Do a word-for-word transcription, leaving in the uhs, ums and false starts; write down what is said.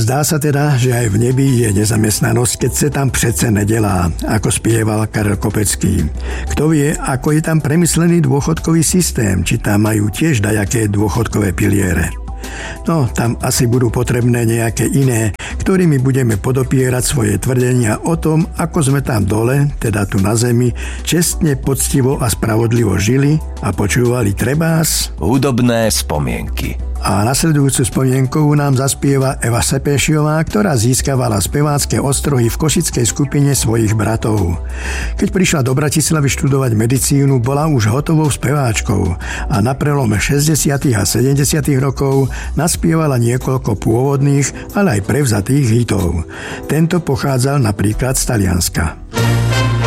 Zdá sa teda, že aj v nebi je nezamestnanosť, keď sa tam přece nedelá, ako spieval Karel Kopecký. Kto vie, ako je tam premyslený dôchodkový systém, či tam majú tiež dajaké dôchodkové piliere. No, tam asi budú potrebné nejaké iné, ktorými budeme podopierať svoje tvrdenia o tom, ako sme tam dole, teda tu na zemi, čestne, poctivo a spravodlivo žili a počúvali trebás hudobné spomienky. A nasledujúcu spomienkovú nám zaspieva Eva Sepešiová, ktorá získavala spevácké ostrohy v košickej skupine svojich bratov. Keď prišla do Bratislavy študovať medicínu, bola už hotovou speváčkou a na prelome šesťdesiatych a sedemdesiatych rokov naspievala niekoľko pôvodných, ale aj prevzatých hitov. Tento pochádzal napríklad z Talianska.